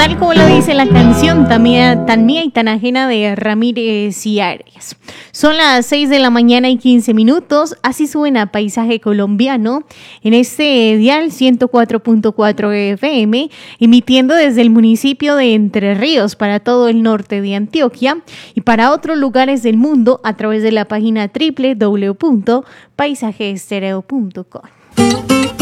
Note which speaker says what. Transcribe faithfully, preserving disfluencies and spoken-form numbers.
Speaker 1: Tal como lo dice la canción, tan mía, tan mía y tan ajena de Ramírez y Arias. Son las seis de la mañana y quince minutos, así suena Paisaje Colombiano en este dial ciento cuatro punto cuatro F M, emitiendo desde el municipio de Entre Ríos para todo el norte de Antioquia y para otros lugares del mundo a través de la página doble u doble u doble u punto paisaje estéreo punto com.